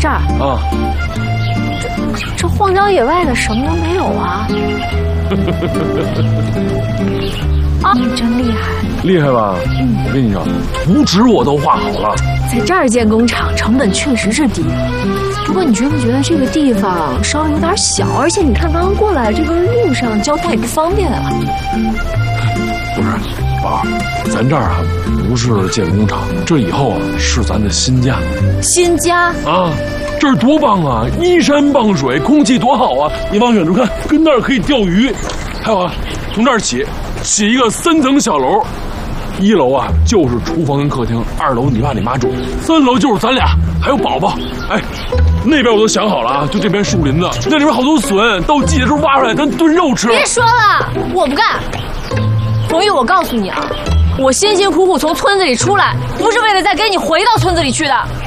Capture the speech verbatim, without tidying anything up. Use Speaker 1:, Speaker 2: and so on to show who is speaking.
Speaker 1: 这儿
Speaker 2: 啊，
Speaker 1: 这这荒郊野外的什么都没有啊！啊，你真厉害，
Speaker 2: 厉害吧？嗯，我跟你说，图纸我都画好了。
Speaker 1: 在这儿建工厂成本确实是低，不过你觉不觉得这个地方稍微有点小？而且你看刚刚过来这个路上交通也不方便啊。
Speaker 2: 不是，宝，咱这儿啊不是建工厂，这以后啊是咱的新家。
Speaker 1: 新家
Speaker 2: 啊，这儿多棒啊！依山傍水，空气多好啊！你往远处看，跟那儿可以钓鱼。还有啊，从这儿起，起一个三层小楼。一楼啊就是厨房跟客厅，二楼你爸你妈住，三楼就是咱俩还有宝宝。哎，那边我都想好了啊，就这边树林子，那里边好多笋，到季节时候挖出来，咱炖肉吃。
Speaker 1: 别说了，我不干。冯玉，我告诉你啊，我辛辛苦苦从村子里出来，不是为了再跟你回到村子里去的。